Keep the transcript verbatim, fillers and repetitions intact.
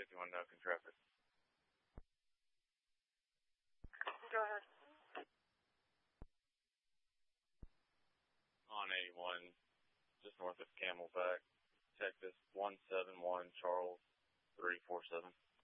fifty-one Nuck in traffic. Go ahead. On eighty-one, just north of Camelback, Texas, one seven one Charles three four seven.